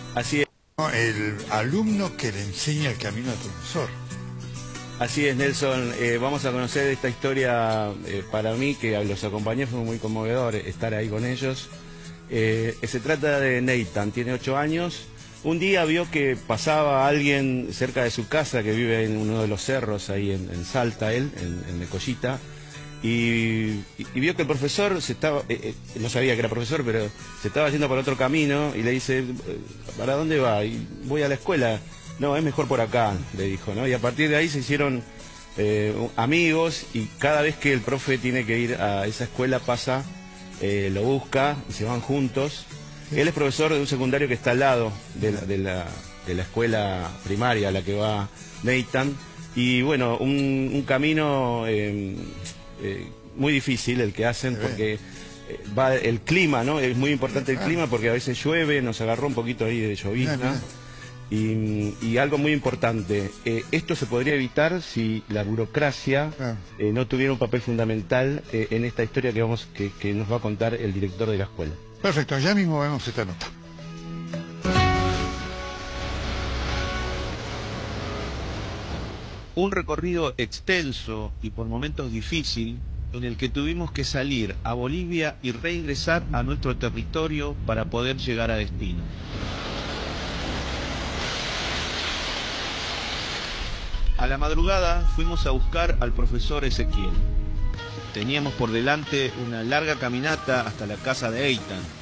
Así es. El alumno que le enseña el camino al profesor. Así es, Nelson. Vamos a conocer esta historia. Para mí, que los acompañé, fue muy conmovedor estar ahí con ellos. Se trata de Nathan, tiene 8 años. Un día vio que pasaba alguien cerca de su casa, que vive en uno de los cerros ahí en Salta, él, en Necollita, y vio que el profesor se estaba, no sabía que era profesor, pero se estaba yendo por otro camino, y le dice, ¿para dónde va? Y voy a la escuela. No, es mejor por acá, le dijo, ¿no? Y a partir de ahí se hicieron amigos, y cada vez que el profe tiene que ir a esa escuela pasa, lo busca y se van juntos. Él es profesor de un secundario que está al lado de la escuela primaria a la que va Nathan. Y bueno, un camino muy difícil el que hacen, porque va el clima, ¿no? Es muy importante el clima, porque a veces llueve, nos agarró un poquito ahí de llovizna. Y algo muy importante, esto se podría evitar si la burocracia no tuviera un papel fundamental en esta historia que nos va a contar el director de la escuela. Perfecto, ya mismo vemos esta nota. Un recorrido extenso y por momentos difícil, en el que tuvimos que salir a Bolivia y reingresar a nuestro territorio para poder llegar a destino. A la madrugada fuimos a buscar al profesor Ezequiel. Teníamos por delante una larga caminata hasta la casa de Eitan.